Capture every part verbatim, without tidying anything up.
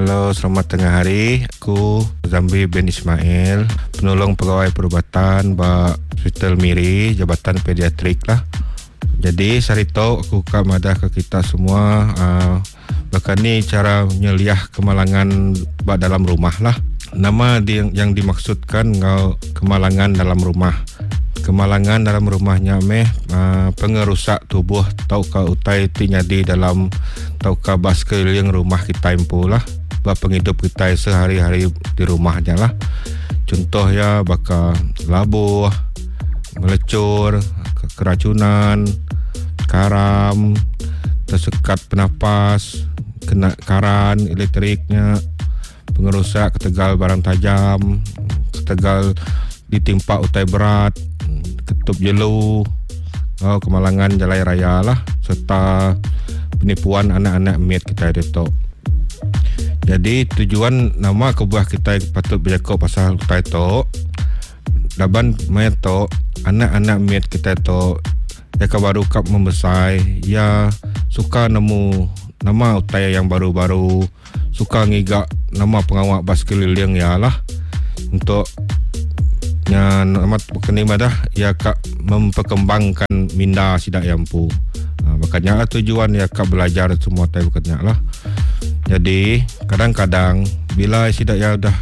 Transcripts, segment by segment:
Halo, selamat tengah hari. Aku Zambi bin Ismail, penolong pegawai perubatan ba Hospital Miri, Jabatan Pediatrik lah. Jadi sarito aku kak madah ke kita semua uh, bahkan ni cara menyeliah kemalangan ba dalam rumah lah. Nama di, yang dimaksudkan ngau kemalangan dalam rumah. Kemalangan dalam rumahnya meh uh, pengerusak tubuh tau ka utai ti nyadi dalam tau ka bas keliling rumah kita impu lah. Ba penghidup kita sehari-hari di rumahnya lah. Contoh ya baka labuh, melecur, keracunan, karam, tersekat penapas, kena karan elektriknya, pengerusak, ketegal barang tajam, ketegal ditimpa utai berat, ketup jelu, oh, kemalangan jalan raya lah, serta penipuan anak-anak mit kita itu. Jadi tujuan nama kebuah kita patut berjaga pasal utai itu. Daban mai to anak-anak mit kita to ya baru kap membesar ya suka nemu nama utai yang baru-baru, suka ngigak nama pengawak bas keliling ya lah untuk nya nama bekeni madah ya kak memperkembangkan minda sidak yampu. Ha, makanya tujuan ya kak belajar semua tai bukannya lah. Jadi kadang-kadang bila sidak ya dah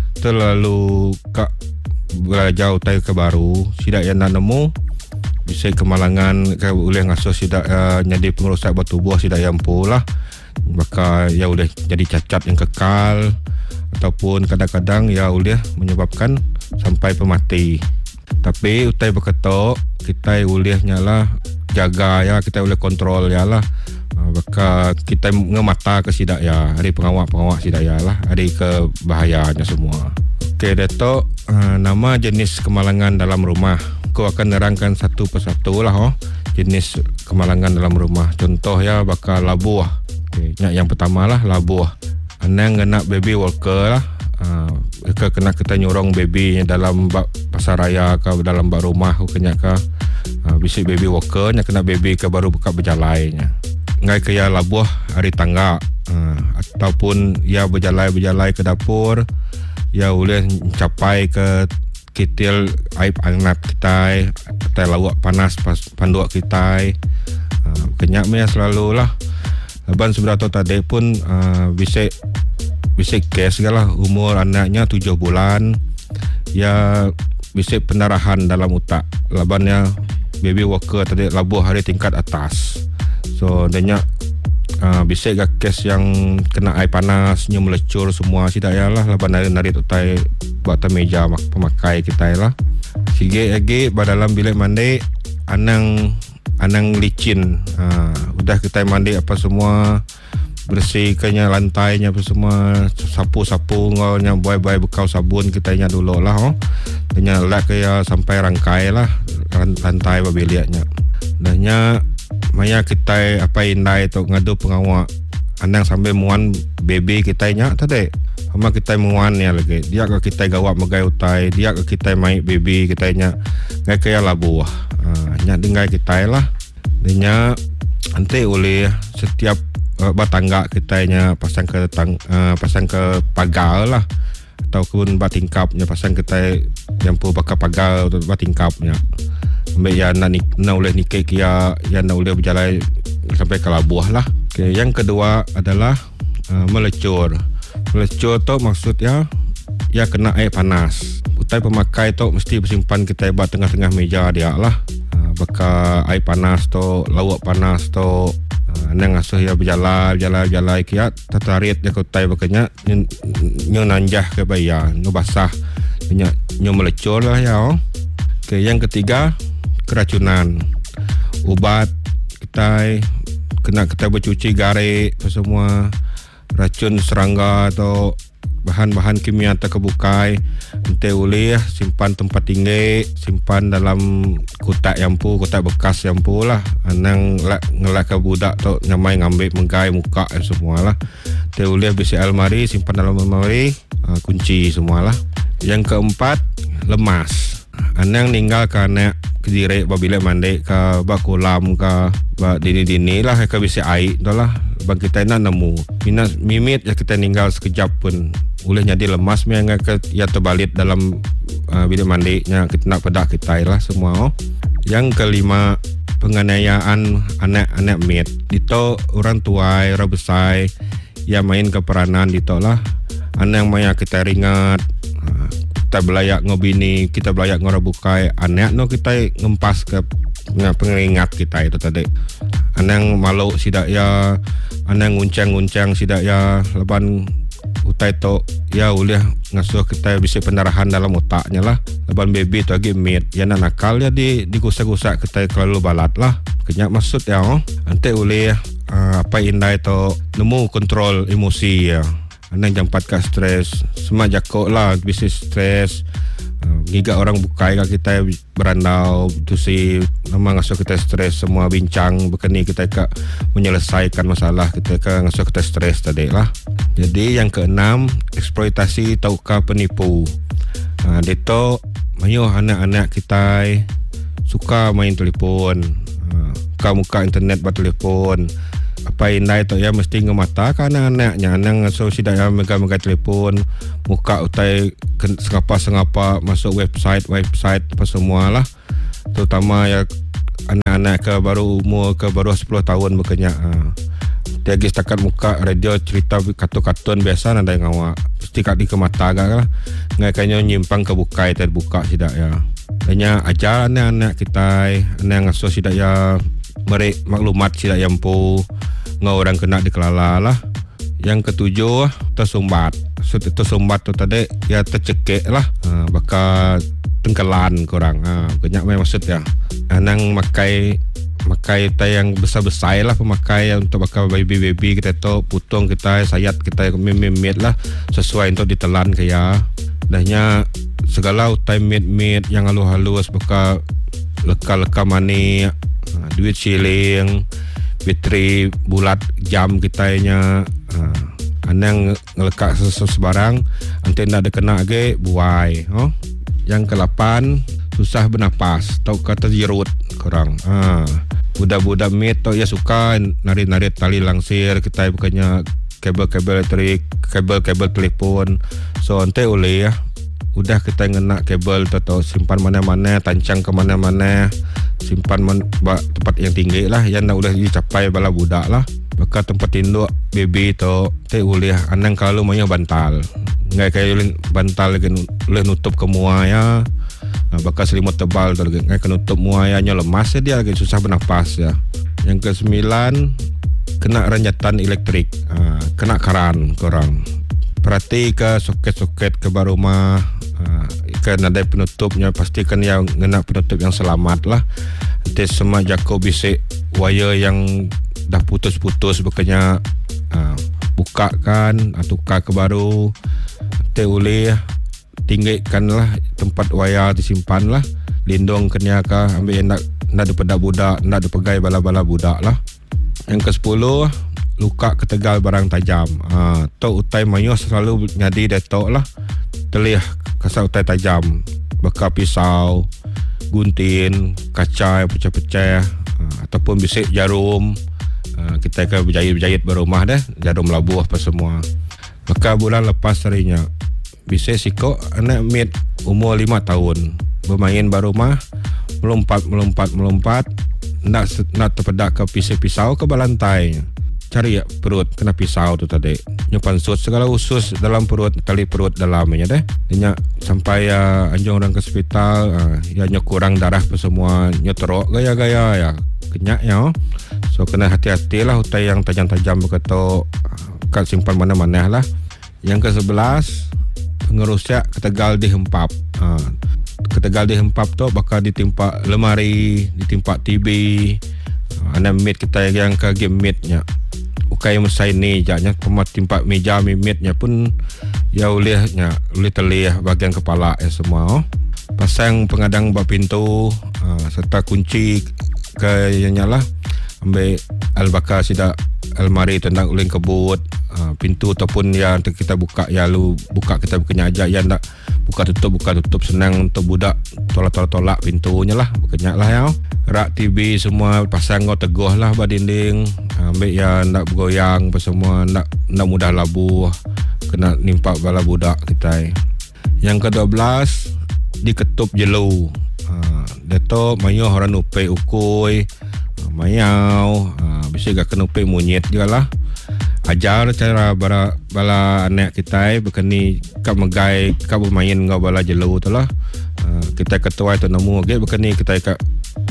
terlalu kak belajar utai ke baru, sidak yang nak nemu bisa kemalangan ke boleh ngasuh sidak uh, nyadi pengerusak batu buah sidak yang pula maka ya boleh jadi cacat yang kekal ataupun kadang-kadang ya boleh menyebabkan sampai pemati. Tapi utai berketok kita boleh nyala jaga ya, kita boleh kontrol ya lah. Maka kita ngemata ke sidak ya, hari pengawak-pengawak sidak ya lah, hari ke bahayanya semua. Okey, Dato', uh, nama jenis kemalangan dalam rumah. Aku akan nerangkan satu persatu lah oh, jenis kemalangan dalam rumah. Contoh ya, bakal labuh. Okay, yang pertama lah labuh. Anang kena baby walker lah. Uh, kena kita nyurong baby dalam bak pasar raya ke dalam bak rumah aku kena ke uh, bisik baby walker nya kena baby ke baru buka berjalannya. Ngai ke ya labuh hari tangga uh, ataupun ya berjalan-berjalan ke dapur ya boleh mencapai ke kitil aib anak kita, kita lawak panas pas panduak kita. Uh, kenyak me selalu lah. Leban sebelah tu tadi pun uh, bisik bisik kes galah umur anaknya tujuh bulan. Ya bisik pendarahan dalam otak. Lebannya baby walker tadi labuh hari tingkat atas. So banyak uh, bisik gak kes yang kena air panas, nyu melecur semua sidak ya lah leban nari-nari tutai buat meja pemakai kita lah. Sige lagi dalam bilik mandi anang anang licin. Uh, udah kita mandi apa semua bersihkannya lantainya apa semua, sapu-sapu ngolnya buai-buai bekal sabun kita nya dulu lah oh. Nya lak ya sampai rangkai lah lantai babiliaknya. Dahnya maya kita apa indai tu ngadu pengawak anang sambil muan baby kita nya tadi. Sama kita muan ya lagi. Dia ke kita gawak megai utai, dia ke kita mai baby kita nya ngai kaya labuh. Ah nya dengai kita lah. Denya nanti oleh setiap uh, batangga kita nya pasang ke tang, uh, pasang ke pagar lah ataupun batingkapnya pasang kita yang pu bakal pagar atau batingkapnya. Ambil ya nak ni nak boleh nikah kia yang nak boleh berjalan sampai ke labuh lah. Okay, yang kedua adalah uh, melecur. Melecur tu maksudnya ya kena air panas. Utai pemakai tu mesti bersimpan kita buat tengah-tengah meja dia lah. Uh, bakal air panas tu, lawak panas tu. Uh, nang asuh ya berjalan, berjalan, berjalan kia tertarik dia utai bakanya nyu nanjah ke bayar, nyu basah. Nyu, nyu melecur lah ya. Oh. Okay, yang ketiga keracunan. Ubat kita kena kita bercuci garik semua racun serangga atau bahan-bahan kimia terkebukai ente boleh simpan tempat tinggi, simpan dalam kotak yampu, kotak bekas yampu lah. Anang ngelak ke budak tu nyamai ngambil menggai muka semua lah. Ente boleh bisi almari, simpan dalam almari, uh, kunci semua lah. Yang keempat lemas. Anang ninggal ke anak kediri babila mandi ke bak kolam ke bak dini-dini lah ke bisi air tu lah. Bang kita nak nemu minat mimit ya kita tinggal sekejap pun boleh jadi lemas yang ke ya terbalik dalam uh, bilik mandi nya kita nak pedak kita lah semua. Oh. Yang kelima, penganiayaan anak-anak mit. Dito orang tua, orang besar yang main ke peranan dito lah. Anak yang maya kita ringat, uh, kita belayak ngobini, kita belayak ngorabukai. Anak no kita ngempas ke pengingat kita itu tadi. Anak malu sidak ya, anak nguncang-nguncang sidak ya, leban utai to ya boleh ngasuh kita bisa pendarahan dalam otaknya lah. Leban baby tu lagi mit, ya nak nakal ya di digusak-gusak kita kalau balat lah. Kenyak maksud ya, oh. Nanti boleh uh, apa indah itu nemu kontrol emosi ya. Anak jampat ke stres, semua jakok lah bisa stres. Uh, giga orang bukai ke kita berandau tu si nama ngasuh kita stres semua bincang bekeni kita ke menyelesaikan masalah kita ke ngasuh kita stres tadi lah. Jadi yang keenam, eksploitasi tahukah penipu. Uh, Dito mayo anak-anak kita suka main telefon, uh, muka-muka internet buat telefon. Apa indah itu ya mesti ngemata kan anak-anaknya. Anak so sidak ya megang-megang telefon, muka utai sengapa-sengapa masuk website website apa semua lah. Terutama ya anak-anak ke baru umur ke baru sepuluh tahun berkenyak. Ha. Dia lagi setakat muka radio cerita kartun-kartun biasa ada yang awak. Mesti kat di ke mata agak lah. Ngai kanya nyimpang ke bukai terbuka sidak ya. Hanya ajar anak-anak kita, anak ngasuh sidak ya merek maklumat sidak yang pu ngau orang kena dikelala lah. Yang ketujuh tersumbat. So tersumbat tu tadi ya tercekik lah. Ha, bakal tengkelan korang. Ha, banyak memang maksud ya. Anang makai makai kita yang besar-besar lah pemakai untuk bakal baby-baby kita tu putung kita sayat kita mimit lah sesuai untuk ditelan kaya. Dahnya segala utai mit-mit yang halus-halus bakal leka-leka mani, ha, duit shilling, bateri bulat jam kitanya, ha, anang ngelekak sebarang nanti nak ada kena lagi buai. Oh. Yang kelapan, susah bernapas, tau kata jerut korang. Ha. Budak-budak mit tau ya suka narik-narik tali langsir kita bukannya kabel-kabel elektrik, kabel-kabel telefon. So nanti oleh ya udah kita ngena kabel tu tau simpan mana-mana, tancang ke mana-mana, simpan man, bak, tempat yang tinggi lah yang nak udah dicapai bala budak lah. Maka tempat induk baby tu teh oleh anang kalau maunya bantal. Ngai kayak bantal lagi boleh nutup ke muaya. Nah, bakal selimut tebal tu lagi ngai nutup muayanya lemas ya, dia lagi susah bernapas ya. Yang kesembilan, kena ranjatan elektrik, uh, kena karan korang. Perhati ke soket-soket ke bar rumah, uh, ke nadai penutupnya, pastikan yang kena penutup yang selamat lah. Nanti semua jako bisik wire yang dah putus-putus bukannya uh, buka kan atau tukar ke baru. Nanti boleh tinggikan lah tempat wayar disimpan lah, lindung kena kah ambil yang nak nak dipedak budak, nak dipegai bala-bala budak lah. Yang ke sepuluh, luka ketegal barang tajam. Ha, tu utai mayo selalu nyadi detok lah. Telih kasar utai tajam, bekal pisau, gunting, kaca yang pecah-pecah, ha, ataupun bisik jarum. Ha, kita akan berjahit-berjahit berumah dah, jarum labuh apa semua. Maka bulan lepas harinya bisa sikok anak mit umur lima tahun bermain barumah, melompat melompat melompat nak nak terpedak ke pisau-pisau ke balantai, cari ya perut kena pisau tu tadi, nyupan sut segala usus dalam perut, tali perut dalamnya deh, dia sampai ya anjung orang ke hospital, uh, ya nyok kurang darah apa semua, nyoterok gaya-gaya ya kenyak ya. So kena hati-hati lah utai yang tajam-tajam begitu, uh, kat simpan mana-mana lah. Yang ke sebelas, pengerusnya ketegal dihempap. Ha, ketegal dihempap tu bakal ditimpa lemari, ditimpa T V. Ha, anak mit kita yang ke game mitnya. Ukai mesai ni jaknya pemat timpa meja mitnya pun ya ulihnya, ulih telih bahagian kepala ya semua. Oh. Pasang pengadang bak pintu, ha, serta kunci ke yang nyala. Ambil al-bakar sidak almari tu nak ulin kebut, uh, pintu ataupun yang kita buka ya lu buka kita bukannya aja ya nak buka tutup buka tutup senang untuk budak tolak-tolak-tolak pintunya lah bukannya lah ya. rak T V semua pasang kau teguh lah bah dinding. Ambil yang nak bergoyang apa semua, nak nak mudah labu, kena nimpak bala budak kita. Yang kedua belas, diketup jelu. Ha, dia tu mayuh orang upai ukui, mayau, ha, bisa gak kena upai munyet juga lah. Ajar cara bala, bala anak kita berkeni kap megai kap bermain ngau bala jelu tu lah. Ha, kita ketua tu nemu okay, berkeni kita kap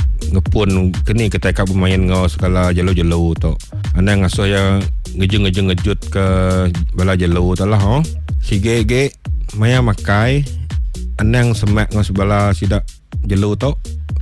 ngepun keni kita kap bermain ngau segala jelu-jelu tu. Anak ngasuh yang ngejeng-ngejeng ngejut ke bala jelu tu lah. Oh. Sige-ge maya makai anak semak ngau sebala sidak jelu tu.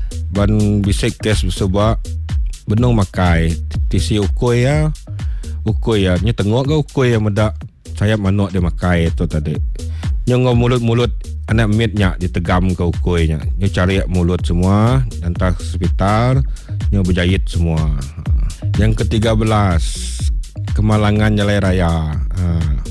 Ban bisik kes sebab benung makai tisi ukui ya. Ukui ya, nya tengok ke ukui yang medak sayap manuk dia makai tu tadi. Nya ngau mulut-mulut anak mitnya ditegam ke ukuinya. Nya cari mulut semua, hantar hospital, nya berjahit semua. Yang ketiga belas, kemalangan Jalai Raya. Ha,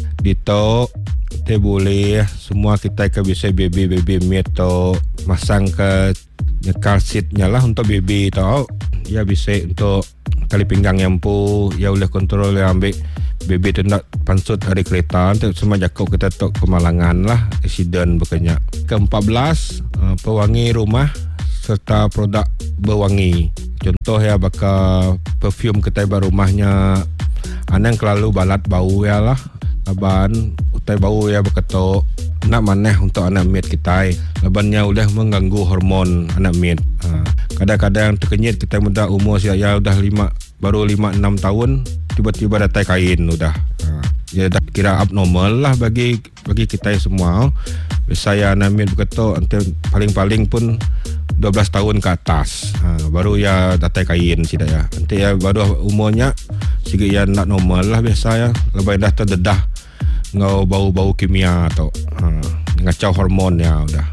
dito kita boleh semua kita ke bisa baby-baby mit tu masang ke car seatnya lah untuk baby tau. Ya bisa untuk tali pinggang yang pu, ya boleh kontrol yang ambil baby tu nak pansut hari kereta. Nanti semua jakau kita tu kemalangan lah, accident berkenyak. Keempat belas, uh, pewangi rumah serta produk berwangi. Contoh ya bakal perfume kita berumahnya anang kelalu balat bau ya lah. Laban utai bau ya berketok nak maneh untuk anak mit kita. Labannya udah mengganggu hormon anak mit. Ha, kadang-kadang terkenyit kita muda umur saya udah lima baru lima enam tahun tiba-tiba datai kain udah. Ha, ya dah kira abnormal lah bagi bagi kita semua. Saya anak mit berketok nanti paling-paling pun dua belas tahun ke atas. Ha, baru ya datai kain sidak ya. Nanti ya baru umurnya sikit ya nak normal lah biasa ya. Lebih dah terdedah ngau bau-bau kimia atau ha, ngacau hormon ya udah.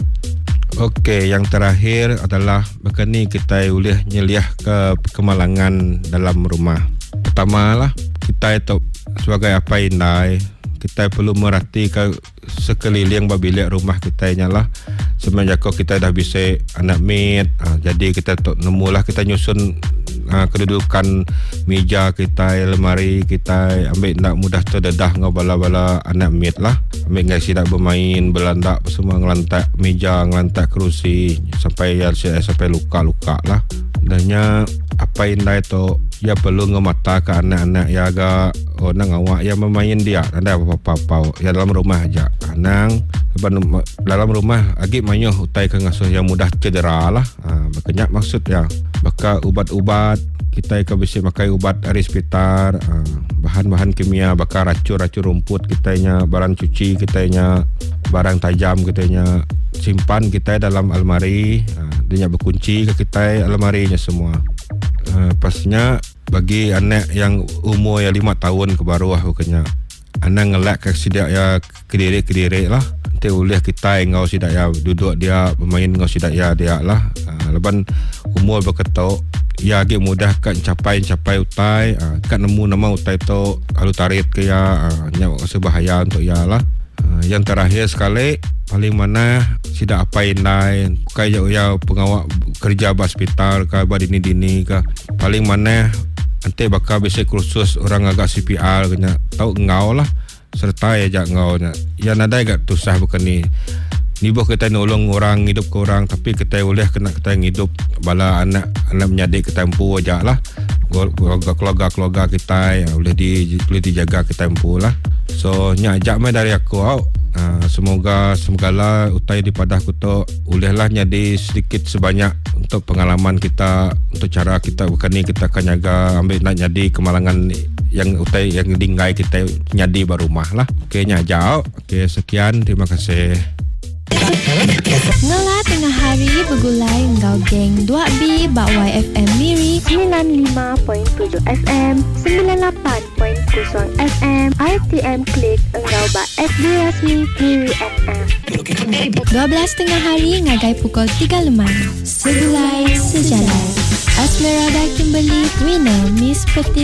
Okey, yang terakhir adalah begini kita boleh nyeliah ke kemalangan dalam rumah. Pertama lah, kita itu sebagai apa indai, kita perlu merhatikan sekeliling bilik rumah kita lah. Semenjak kita dah bisa anak mit, ha, jadi kita tu nemulah kita nyusun ha, kedudukan meja kita, lemari kita, ambil nak mudah terdedah ngau bala-bala anak mit lah. Ambil ngai sidak bermain, belandak semua ngelantak meja, ngelantak kerusi sampai ya sampai luka-luka lah. Dannya apa indai tu ya perlu ngemata ke anak-anak ya agak oh nang awak ya memain dia ada apa-apa ya dalam rumah aja. Anang dalam rumah agak mayuh utai ke ngasuh yang mudah cedera lah. Ha, berkenyak maksud ya. Bakal ubat-ubat kita ke bisa pakai ubat dari hospital, ha, bahan-bahan kimia bakal racun-racun rumput kitanya, barang cuci kitanya, barang tajam kitanya simpan kita dalam almari. Ha, dia berkunci ke kita almarinya semua. Ha, pastinya bagi anak yang umur ya lima tahun ke bawah bukannya anak ngelak ke sidak ya kediri-kediri lah. Nanti boleh kita ngau sidak ya duduk dia bermain ngau sidak ya dia lah. Ha, leban umur berketok ya agak mudah kan capai-capai utai. Ha, kan nemu nama utai tu kalau tarik ke ya ha, nyak sebahaya untuk ya lah. Ha, yang terakhir sekali paling mana sidak apa indai kayak ya pengawal kerja di hospital ke dini-dini ke paling mana nanti bakal bisa kursus orang agak C P R kena tahu ngau lah serta ya jak ngau nya ya nada agak tusah bukan ni ni boh kita nolong orang hidup ke orang tapi kita boleh kena kita hidup bala anak anak menyadik kita empu aja lah keluarga-keluarga kita ya boleh di boleh dijaga kita empu lah. So nya ajak mai dari aku au. Uh, semoga segala utai di padah kuto ulehlah nyadi sedikit sebanyak untuk pengalaman kita untuk cara kita bukan ni kita akan jaga ambil nak nyadi kemalangan yang utai yang dinggai kita nyadi barumah lah. Okey nya jauh. Okey sekian, terima kasih. Ngela tengah hari bergulai engkau geng dua B bak Y F M Miri sembilan lima perpuluhan tujuh F M, sembilan lapan perpuluhan kosong F M, R T M Klik engkau bak F B Rasmi Miri F M. dua belas tengah hari ngagai pukul tiga lemah. Segulai sejalan. Esmeralda Kimberly winner Miss Peti